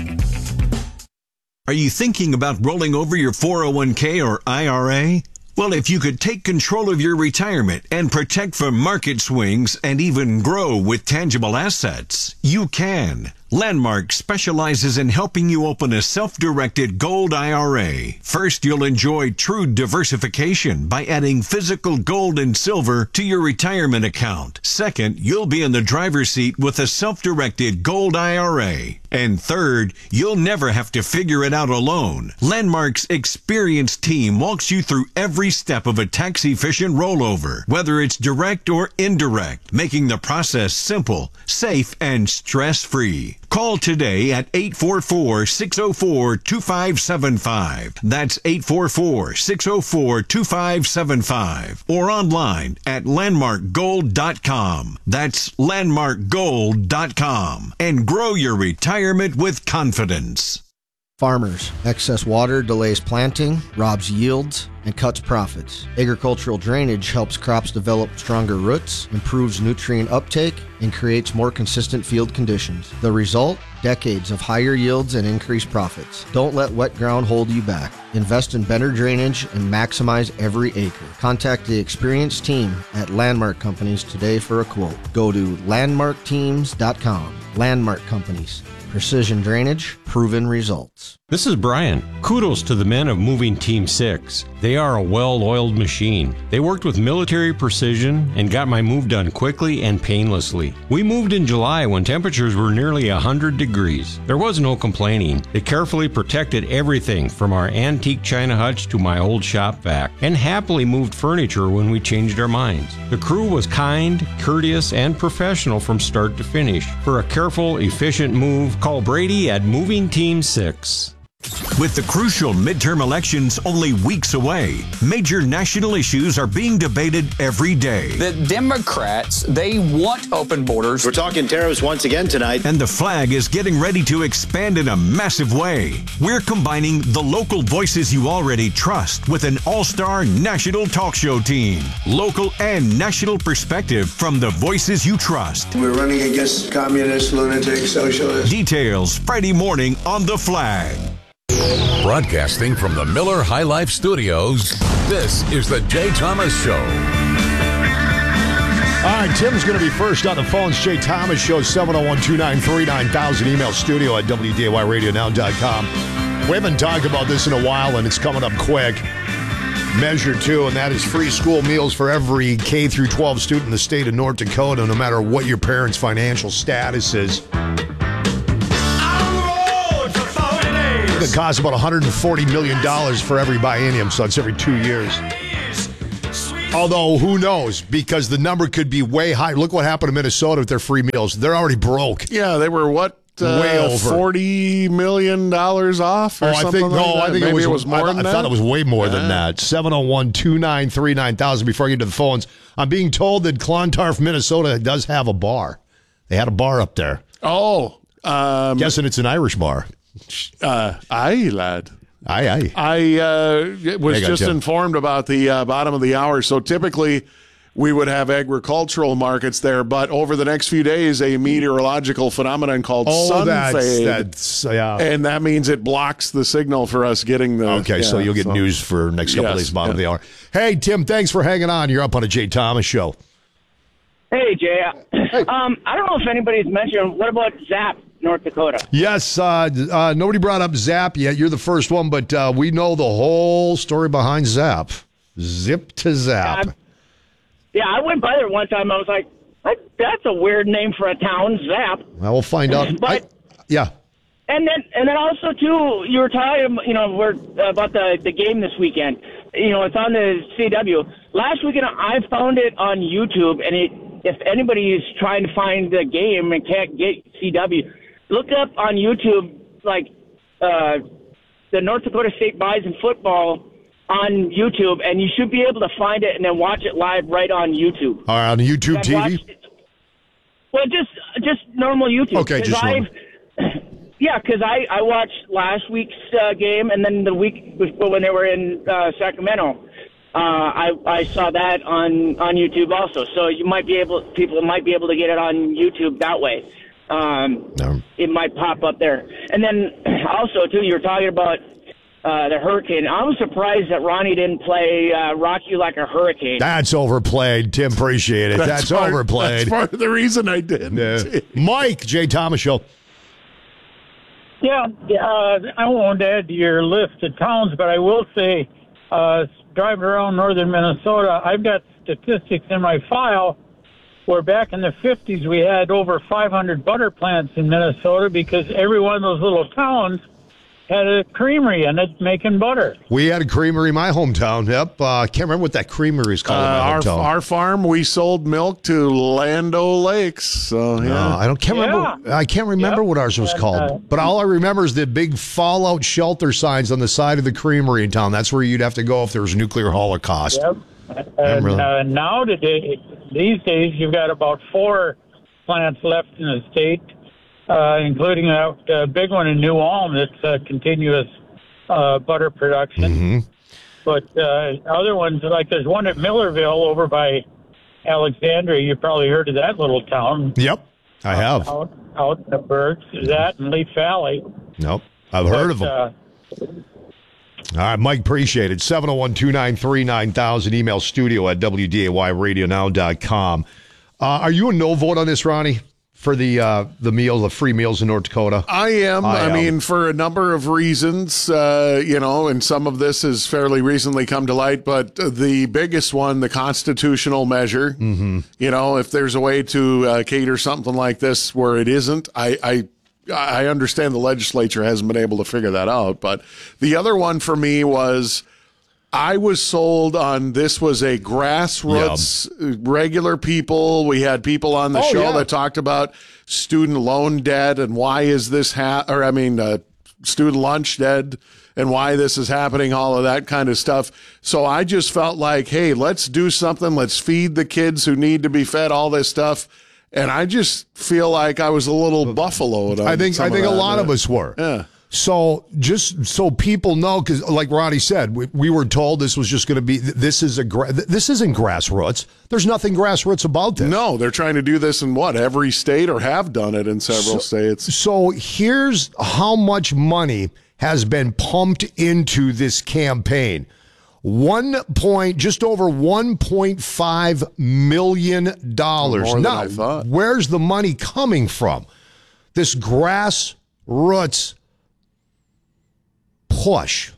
Speaker 8: Are you thinking about rolling over your 401k or IRA? Well, if you could take control of your retirement and protect from market swings and even grow with tangible assets, you can. Landmark specializes in helping you open a self-directed gold IRA. First, you'll enjoy true diversification by adding physical gold and silver to your retirement account. Second, you'll be in the driver's seat with a self-directed gold IRA. And third, you'll never have to figure it out alone. Landmark's experienced team walks you through every step of a tax-efficient rollover, whether it's direct or indirect, making the process simple, safe, and stress-free. Call today at 844-604-2575. That's 844-604-2575. Or online at landmarkgold.com. That's landmarkgold.com. And grow your retirement with confidence.
Speaker 25: Farmers, excess water delays planting, robs yields, and cuts profits. Agricultural drainage helps crops develop stronger roots, improves nutrient uptake, and creates more consistent field conditions. The result? Decades of higher yields and increased profits. Don't let wet ground hold you back. Invest in better drainage and maximize every acre. Contact the experienced team at Landmark Companies today for a quote. Go to landmarkteams.com. Landmark Companies. Precision drainage, proven results.
Speaker 26: This is Brian. Kudos to the men of Moving Team 6. They are a well-oiled machine. They worked with military precision and got my move done quickly and painlessly. We moved in July when temperatures were nearly 100 degrees. There was no complaining. They carefully protected everything from our antique china hutch to my old shop vac, and happily moved furniture when we changed our minds. The crew was kind, courteous, and professional from start to finish. For a careful, efficient move, call Brady at Moving Team 6.
Speaker 8: With the crucial midterm elections only weeks away, major national issues are being debated every day.
Speaker 27: The Democrats, they want open borders.
Speaker 28: We're talking tariffs once again tonight.
Speaker 8: And the flag is getting ready to expand in a massive way. We're combining the local voices you already trust with an all-star national talk show team. Local and national perspective from the voices you trust.
Speaker 29: We're running against communists, lunatics, socialists.
Speaker 8: Details Friday morning on The Flag.
Speaker 30: Broadcasting from the Miller High Life Studios, this is the Jay Thomas Show.
Speaker 2: All right, Tim's going to be first on the phones. Jay Thomas Show, 701-293-9000. Email studio at WDAYRadioNow.com. We haven't talked about this in a while, and it's coming up quick. Measure 2, and that is free school meals for every K through 12 student in the state of North Dakota, no matter what your parents' financial status is. It costs about $140 million for every biennium, so it's every 2 years. Although, who knows? Because the number could be way higher. Look what happened to Minnesota with their free meals. They're already broke.
Speaker 7: Yeah, they were what?
Speaker 2: Way over.
Speaker 7: $40 million off or something like that?
Speaker 2: I think
Speaker 7: Maybe it was more than that?
Speaker 2: I thought it was way more than that. 701-293-9000. Before I get to the phones, I'm being told that Clontarf, Minnesota does have a bar. They had a bar up there.
Speaker 7: Oh.
Speaker 2: Guessing it's an Irish bar.
Speaker 7: Aye, lad.
Speaker 2: Aye.
Speaker 7: I was just informed about the bottom of the hour. So typically we would have agricultural markets there, but over the next few days, a meteorological phenomenon called sun fade. And that means it blocks the signal for us getting the...
Speaker 2: Okay, so you'll get news for next couple of days, bottom of the hour. Hey, Tim, thanks for hanging on. You're up on a Jay Thomas Show.
Speaker 10: Hey, Jay. I don't know if anybody's mentioned, what about Zap, North Dakota?
Speaker 2: Yes, nobody brought up Zap yet. You're the first one, but we know the whole story behind Zap. Zip to Zap.
Speaker 10: Yeah, I went by there one time. I was like, that's a weird name for a town, Zap.
Speaker 2: Well, we'll find out.
Speaker 10: But,
Speaker 2: yeah.
Speaker 10: And then also, too, you were talking, about the game this weekend. It's on the CW. Last weekend, I found it on YouTube, and if anybody is trying to find the game and can't get CW, look up on YouTube, the North Dakota State Bison football on YouTube, and you should be able to find it and then watch it live right on YouTube.
Speaker 2: All right, on YouTube TV?
Speaker 10: Well, just normal YouTube.
Speaker 2: Okay, just normal.
Speaker 10: Yeah, because I watched last week's game, and then the week before when they were in Sacramento, I saw that on YouTube also. So people might be able to get it on YouTube that way. It might pop up there. And then also too, you were talking about the hurricane. I was surprised that Ronnie didn't play Rock You Like a Hurricane.
Speaker 2: That's overplayed. Tim, appreciate it. That's overplayed.
Speaker 7: That's part of the reason I did.
Speaker 2: Mike, Jay Thomas Show.
Speaker 11: Yeah, I won't add to your list of towns, but I will say, driving around northern Minnesota, I've got statistics in my file where back in the 50s we had over 500 butter plants in Minnesota because every one of those little towns had a creamery in it making butter.
Speaker 2: We had a creamery in my hometown. Yep. Can't remember what that creamery is called in my hometown.
Speaker 7: Our farm, we sold milk to Lando Lakes. So, yeah.
Speaker 2: I can't remember. I can't remember what ours was called. But all I remember is the big fallout shelter signs on the side of the creamery in town. That's where you'd have to go if there was a nuclear holocaust.
Speaker 11: Yep. And now these days, you've got about 4 plants left in the state. Including a big one in New Ulm that's continuous butter production.
Speaker 2: Mm-hmm.
Speaker 11: But other ones, like there's one at Millerville over by Alexandria. You probably heard of that little town.
Speaker 2: Yep, I have.
Speaker 11: Out in the birds, that and Leaf Valley.
Speaker 2: Nope, I've heard of them. All right, Mike, appreciate it. 701-293-9000, email studio at WDAYRadioNow.com. Are you a no vote on this, Ronnie? For the free meals in North Dakota?
Speaker 7: I am. I mean, for a number of reasons, and some of this has fairly recently come to light, but the biggest one, the constitutional measure, if there's a way to cater something like this where it isn't, I understand the legislature hasn't been able to figure that out. But the other one for me was I was sold on this was a grassroots, regular people. We had people on the show that talked about student loan debt and why is this student lunch debt and why this is happening, all of that kind of stuff. So I just felt like, hey, let's do something. Let's feed the kids who need to be fed, all this stuff. And I just feel like I was a little buffaloed.
Speaker 2: I think a lot of us were.
Speaker 7: Yeah.
Speaker 2: So just so people know, because like Ronnie said, we were told this was just going to be, this isn't grassroots. There's nothing grassroots about this.
Speaker 7: No, they're trying to do this in every state or have done it in several states.
Speaker 2: So here's how much money has been pumped into this campaign. Just over $1.5 million.
Speaker 7: More than
Speaker 2: now,
Speaker 7: I thought.
Speaker 2: where's the money coming from? This grassroots push.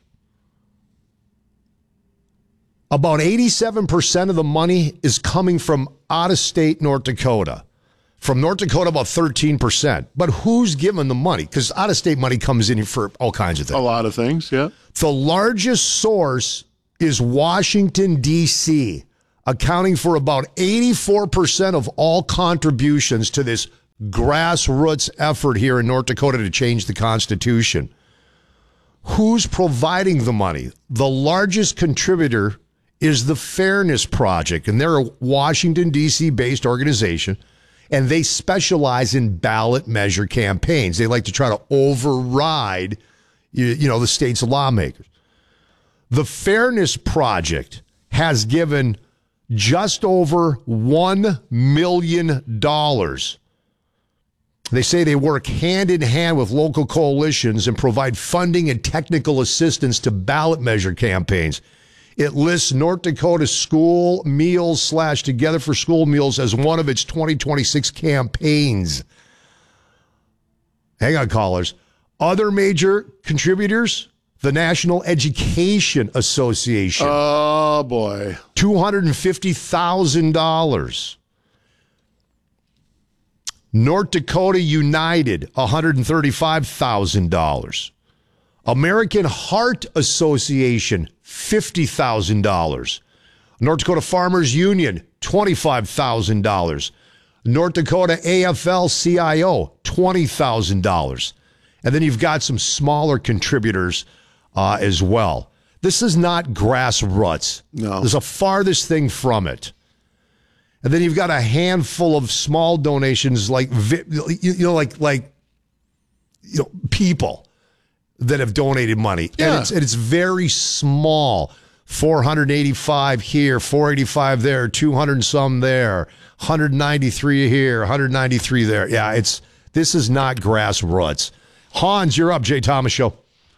Speaker 2: About 87% of the money is coming from out-of-state North Dakota. From North Dakota, about 13%. But who's giving the money? Because out-of-state money comes in for all kinds of things.
Speaker 7: A lot of things, yeah.
Speaker 2: The largest source is Washington, D.C., accounting for about 84% of all contributions to this grassroots effort here in North Dakota to change the Constitution. Who's providing the money? The largest contributor is the Fairness Project, and they're a Washington, D.C. based organization, and they specialize in ballot measure campaigns. They like to try to override, the state's lawmakers. The Fairness Project has given just over $1 million. They say they work hand in hand with local coalitions and provide funding and technical assistance to ballot measure campaigns. It lists North Dakota school meals / Together for School Meals as one of its 2026 campaigns. Hang on, callers. Other major contributors, the National Education Association.
Speaker 7: Oh, boy.
Speaker 2: $250,000. North Dakota United, $135,000. American Heart Association, $50,000. North Dakota Farmers Union, $25,000. North Dakota AFL-CIO, $20,000. And then you've got some smaller contributors as well. This is not grassroots.
Speaker 7: No.
Speaker 2: There's a farthest thing from it. And then you've got a handful of small donations like people that have donated money.
Speaker 7: Yeah.
Speaker 2: And it's very small. 485 here, 485 there, 200 and some there, 193 here, 193 there. Yeah, this is not grassroots. Hans, you're up. Jay Thomas Show.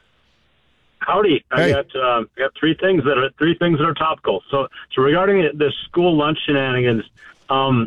Speaker 9: Howdy.
Speaker 2: Hey.
Speaker 9: I got three things that are topical. So regarding the school lunch shenanigans, there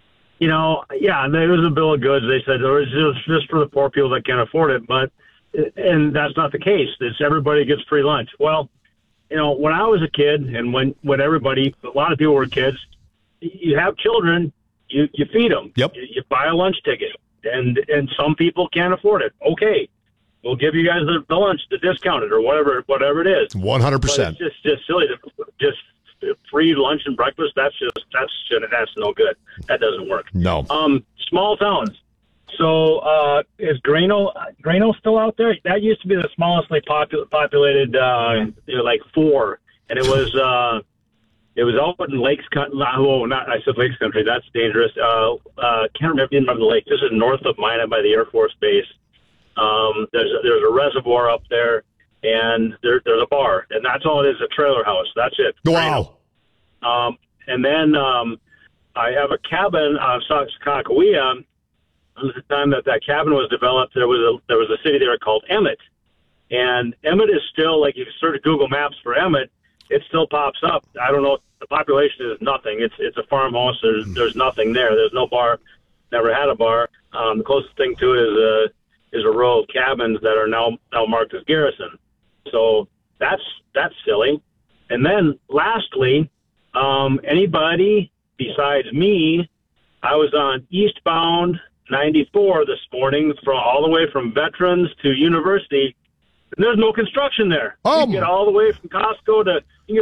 Speaker 9: was a bill of goods. They said it was just for the poor people that can't afford it, and that's not the case. It's everybody gets free lunch. Well, when I was a kid, and when a lot of people were kids, you have children, you feed them.
Speaker 2: Yep.
Speaker 9: You buy a lunch ticket, and some people can't afford it. Okay. We'll give you guys the lunch, the discounted or whatever it is.
Speaker 2: 100%.
Speaker 9: It's just silly to just free lunch and breakfast. That's no good. That doesn't work.
Speaker 2: No.
Speaker 9: Small towns. So is Grano still out there? That used to be the smallestly populated, like 4, and it was out in Lakes Country. I said Lakes Country. That's dangerous. Can't remember the lake. This is north of Minot by the Air Force Base. There's a reservoir up there, and there's a bar, and that's all it is, a trailer house. That's it.
Speaker 2: Wow.
Speaker 9: And then I have a cabin on Sakakawea. At the time that cabin was developed, there was a city there called Emmett, and Emmett is still, like, if you search Google Maps for Emmett, it still pops up. I don't know. The population is nothing. It's a farmhouse. There's nothing there. There's no bar. Never had a bar. The closest thing to it is a row of cabins that are now marked as garrison. So that's silly. And then lastly, anybody besides me, I was on eastbound 94 this morning all the way from Veterans to University. And there's no construction there. You get all the way from Costco to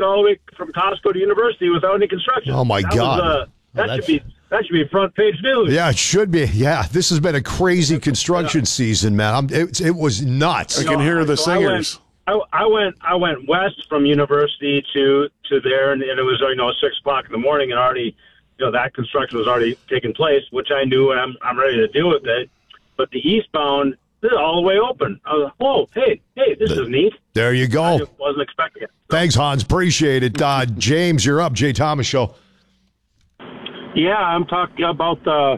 Speaker 9: University without any construction.
Speaker 2: Oh my God.
Speaker 9: That should be front page news.
Speaker 2: Yeah, it should be. Yeah, this has been a crazy construction season, man. It was nuts.
Speaker 7: I can hear the singers.
Speaker 9: I went west from University to there, and it was 6:00 in the morning, and already that construction was already taking place, which I knew, and I'm ready to deal with it. But the eastbound, this is all the way open. I was like, hey, this is neat.
Speaker 2: There you go.
Speaker 9: I just wasn't expecting it.
Speaker 2: Thanks, Hans. Appreciate it. James, you're up. Jay Thomas Show.
Speaker 12: Yeah, I'm talking about that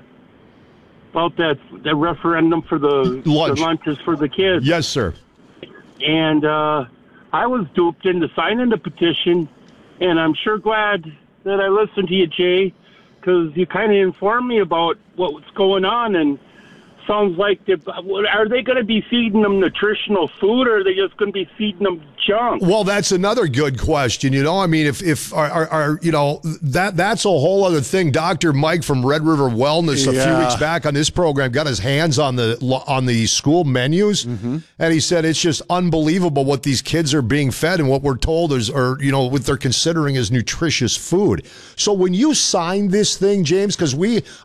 Speaker 12: referendum for the lunches for the kids.
Speaker 2: Yes, sir.
Speaker 12: And I I was duped into signing the petition, and I'm sure glad that I listened to you, Jay, because you kind of informed me about what's going on, and sounds like, are they going to be feeding them nutritional food, or are they just going to be feeding them junk?
Speaker 2: Well, that's another good question. I mean, if that's a whole other thing. Dr. Mike from Red River Wellness a few weeks back on this program got his hands on the school menus, and he said it's just unbelievable what these kids are being fed and what we're told what they're considering as nutritious food. So when you sign this thing, James, because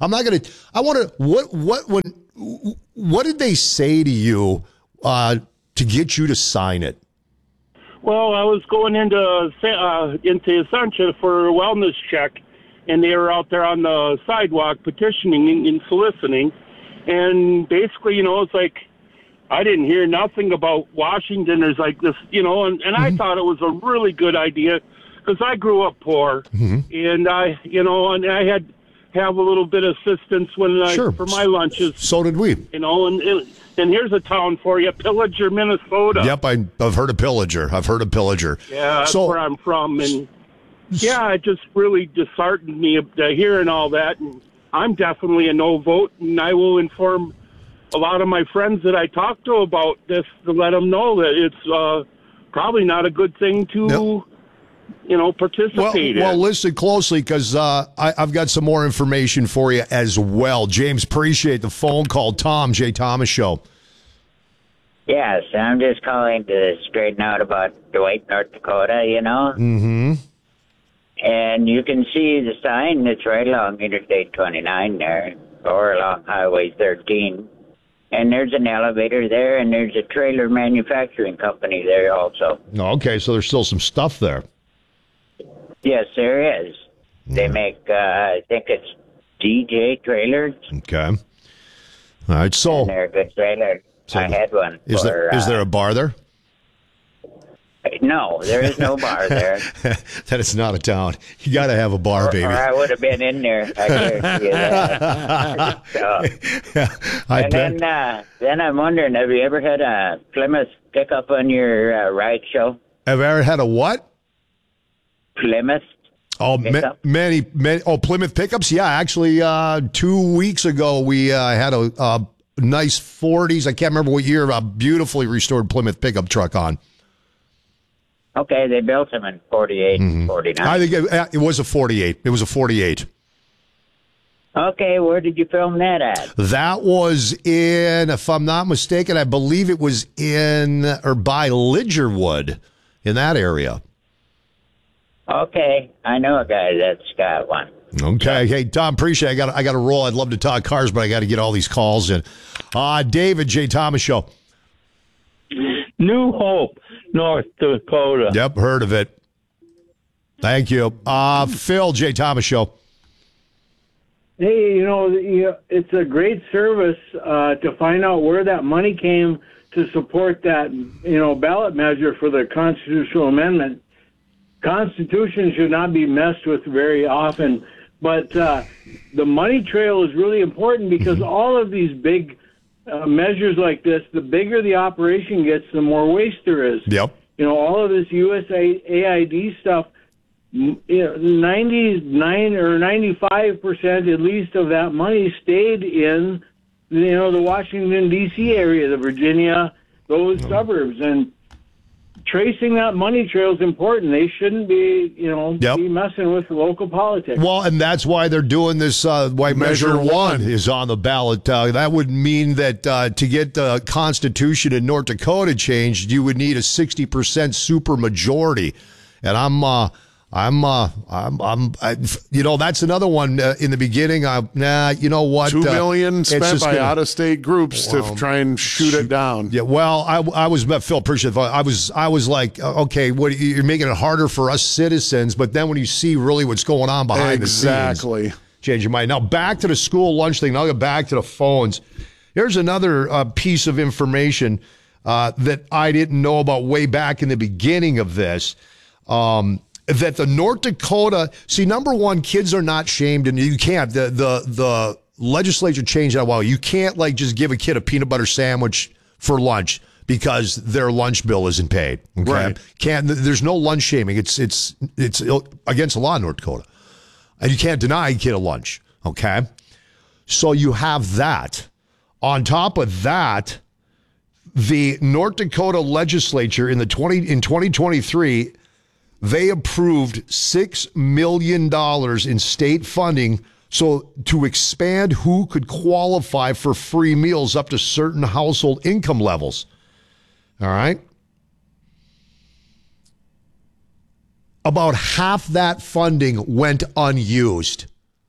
Speaker 2: what did they say to you to get you to sign it?
Speaker 12: Well, I was going into Essentia for a wellness check, and they were out there on the sidewalk petitioning and soliciting. And basically, it's like I didn't hear nothing about Washington. There's like this, and I thought it was a really good idea because I grew up poor, and I had have a little bit of assistance for my lunches.
Speaker 2: So did we.
Speaker 12: And here's a town for you, Pillager, Minnesota.
Speaker 2: Yep, I've heard of Pillager.
Speaker 12: Yeah, that's where I'm from. And yeah, it just really disheartened me hearing all that. And I'm definitely a no vote, and I will inform a lot of my friends that I talk to about this to let them know that it's probably not a good thing to participate in.
Speaker 2: Well, listen closely because I've got some more information for you as well. James, appreciate the phone call. Tom, Jay Thomas Show.
Speaker 13: Yes, I'm just calling to straighten out about Dwight, North Dakota,
Speaker 2: Mm-hmm.
Speaker 13: And you can see the sign that's right along Interstate 29 there, or along Highway 13. And there's an elevator there, and there's a trailer manufacturing company there also.
Speaker 2: Okay, so there's still some stuff there.
Speaker 13: Yes, there is. They make, I think it's DJ trailers.
Speaker 2: Okay. All right, so...
Speaker 13: And they're a good trailer. I had one.
Speaker 2: Is there a bar there?
Speaker 13: No, there is no bar there.
Speaker 2: That is not a town. You got to have a bar, baby.
Speaker 13: Or I would have been in there. I guarantee you that. Then I'm wondering, have you ever had a Plymouth pickup on your ride show?
Speaker 2: Have I ever had a what?
Speaker 13: Plymouth.
Speaker 2: Oh, many. Oh, Plymouth pickups. Yeah, actually, 2 weeks ago we had a nice 40s. I can't remember what year. A beautifully restored Plymouth pickup truck on.
Speaker 13: Okay, they built them in 48 and 49.
Speaker 2: I think it was a 48. It was a 48.
Speaker 13: Okay, where did you film that at?
Speaker 2: That was in, if I'm not mistaken, I believe it was in or by Lidgerwood, in that area.
Speaker 13: Okay, I know a guy that's got one.
Speaker 2: Okay, hey Tom, appreciate it. I got to roll. I'd love to talk cars, but I got to get all these calls in. David, Jay Thomas Show.
Speaker 14: New Hope, North Dakota.
Speaker 2: Yep, heard of it. Thank you. Phil, Jay Thomas Show.
Speaker 11: Hey, it's a great service to find out where that money came to support that, ballot measure for the constitutional amendment. Constitution should not be messed with very often, but the money trail is really important because all of these big measures like this, the bigger the operation gets, the more waste there is.
Speaker 2: Yep.
Speaker 11: All of this USAID stuff, 99 or 95% at least of that money stayed in, the Washington, D.C. area, the Virginia, those suburbs. And tracing that money trail is important. They shouldn't be, be messing with local politics.
Speaker 2: Well, and that's why they're doing this. Why Measure 1 is on the ballot. That would mean that to get the Constitution in North Dakota changed, you would need a 60% supermajority. And that's another one in the beginning. You know what?
Speaker 7: $2 million spent by out-of-state groups to try and shoot it down.
Speaker 2: Yeah, well, I was Phil. Appreciate it. I was like, okay, you're making it harder for us citizens. But then when you see really what's going on behind the scenes, change your mind. Now back to the school lunch thing. Now get back to the phones. Here's another piece of information that I didn't know about way back in the beginning of this. That the North Dakota, number one, kids are not shamed, and you can't. The legislature changed that. Well, you can't just give a kid a peanut butter sandwich for lunch because their lunch bill isn't paid. Okay?
Speaker 7: Right.
Speaker 2: There's no lunch shaming. It's against the law in North Dakota. And you can't deny a kid a lunch. Okay? So you have that. On top of that, the North Dakota legislature in 2023, they approved $6 million in state funding to expand who could qualify for free meals up to certain household income levels. All right? About half that funding went unused.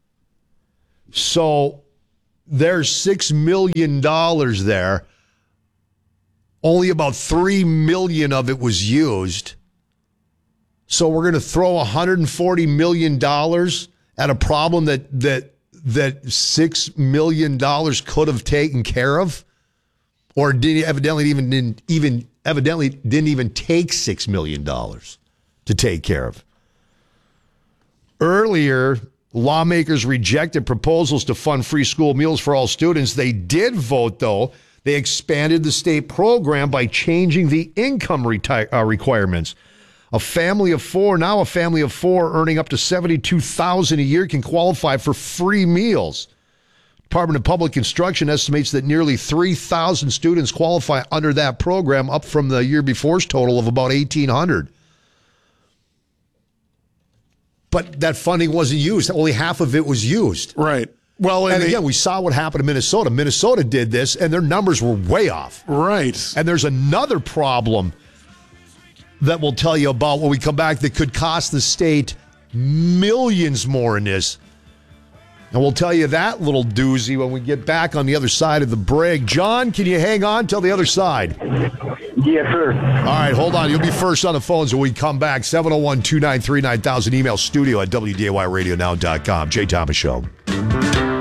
Speaker 2: So there's $6 million there. Only about $3 million of it was used. So we're going to throw $140 million at a problem that $6 million could have taken care of, or evidently didn't even take $6 million to take care of. Earlier, lawmakers rejected proposals to fund free school meals for all students. They did vote, though. They expanded the state program by changing the income requirements. A family of four earning up to $72,000 a year can qualify for free meals. Department of Public Instruction estimates that nearly 3,000 students qualify under that program, up from the year before's total of about 1,800. But that funding wasn't used. Only half of it was used.
Speaker 7: Right. Well,
Speaker 2: and again, we saw what happened in Minnesota. Minnesota did this, and their numbers were way off.
Speaker 7: Right.
Speaker 2: And there's another problem that we'll tell you about when we come back that could cost the state millions more in this. And we'll tell you that little doozy when we get back on the other side of the break. John, can you hang on till the other side?
Speaker 15: Yes, sir.
Speaker 2: All right, hold on. You'll be first on the phones when we come back. 701-293-9000. Email studio at WDAYRadioNow.com. Jay Thomas Show.